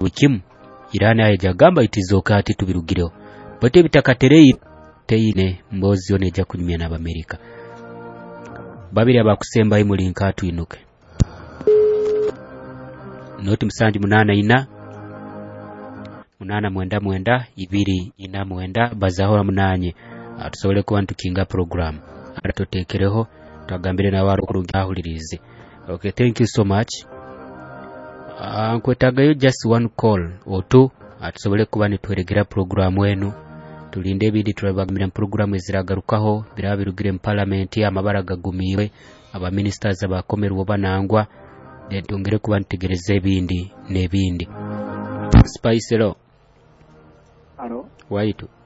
bukimu Irani ayeja gamba itizoka ati tubirugireho bote bitakatereye teine mbozi one ja kunyumya n'Amerika babiri abakusemba imuli nkatu inuke noti musanji munana ina munana mwenda ibiri ina mwenda bazahora munanye atusobole kuba ntukinga program atotekereho twagambire na waro kurungi ahulirize. Okay, thank you so much. Nkwetagayo just one call or two atusobole kuba nitweregera program wenu tulinde ebindi turabagamira program eziragarukaho birabirugire mu parliament amabara gagumiwe aba ministers abakomerwa banangwa ndongere kuba ntegereza ebindi nebindi. Spice lo. Alo. Waitu.